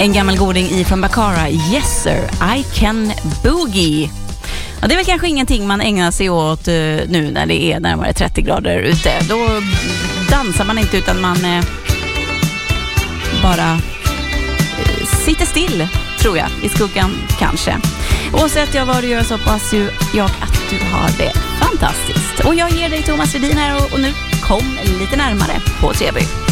En gammal goding ifrån Baccara. Yes sir, I can boogie. Ja, det är väl kanske ingenting man ägnar sig åt nu när det är närmare 30 grader ute. Då dansar man inte utan man bara sitter still, tror jag, i skuggan kanske. Oavsett jag vad du gör så hoppas ju jag att du har det fantastiskt. Och jag ger dig Thomas Ledin här och nu kom lite närmare på Treby.